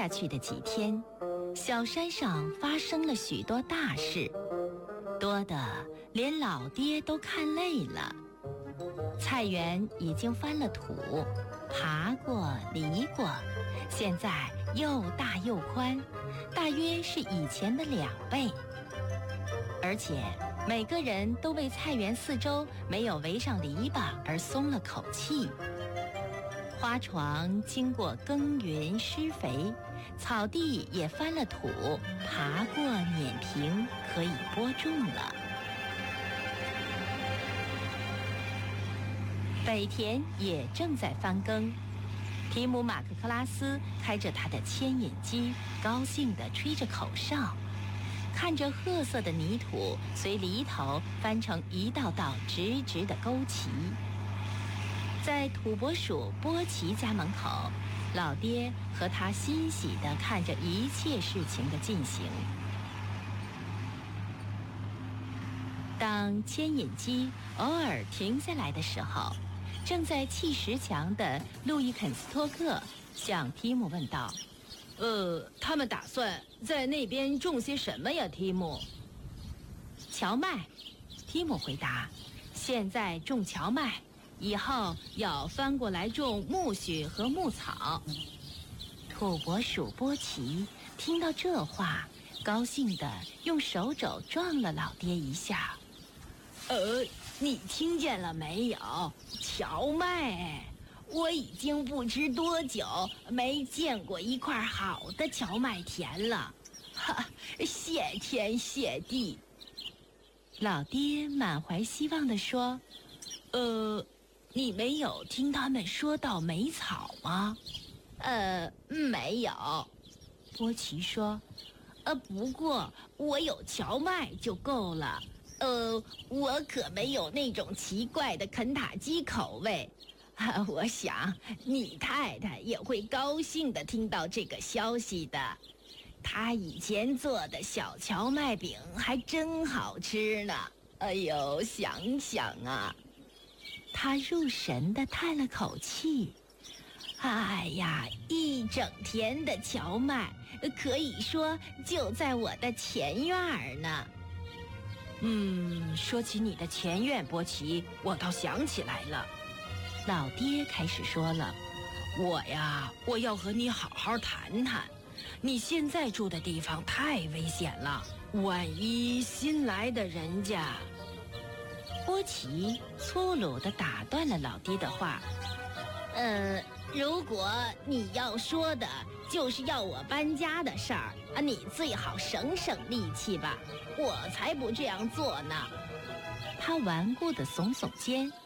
下去的几天，小山上发生了许多大事，多得连老爹都看累了。菜园已经翻了土，爬过犁过，现在又大又宽，大约是以前的2倍。而且每个人都为菜园四周没有围上篱笆而松了口气。花床经过耕耘施肥，草地也翻了土，爬过碾平，可以播种了。北田也正在翻耕，提姆马克克拉斯开着他的牵引机，高兴地吹着口哨，看着褐色的泥土随犁头翻成一道道直直的沟旗。在土拨鼠波奇家门口，老爹和他欣喜地看着一切事情的进行。当牵引机偶尔停下来的时候，正在砌石墙的路易肯斯托克向提姆问道： 他们打算在那边种些什么呀，提姆？ 荞麦，提姆回答，现在种荞麦，以后要翻过来种苜蓿和牧草。土拨鼠波奇听到这话，高兴地用手肘撞了老爹一下。 你听见了没有？荞麦！我已经不知多久没见过一块好的荞麦田了，哈！谢天谢地！ 老爹满怀希望地说：“你没有听他们说到梅草吗？” 没有。 波奇说：“ 不过我有荞麦就够了。我可没有那种奇怪的肯塔基口味。我想你太太也会高兴地听到这个消息的。她以前做的小荞麦饼还真好吃呢。哎呦，想想啊。” 他入神地叹了口气。 哎呀，一整田的荞麦，可以说就在我的前院呢。 说起你的前院，波奇，我倒想起来了。老爹开始说了：“我要和你好好谈谈。你现在住的地方太危险了，万一新来的人家……”波奇粗鲁地打断了老爹的话：“ 如果你要说的就是要我搬家的事儿，你最好省省力气吧，我才不这样做呢。” 他顽固地耸耸肩，